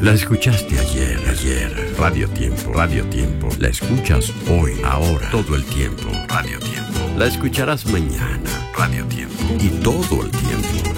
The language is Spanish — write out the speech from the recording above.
La escuchaste ayer. Radio Tiempo. La escuchas hoy, ahora, todo el tiempo. Radio Tiempo. La escucharás mañana. Radio Tiempo. Y todo el tiempo.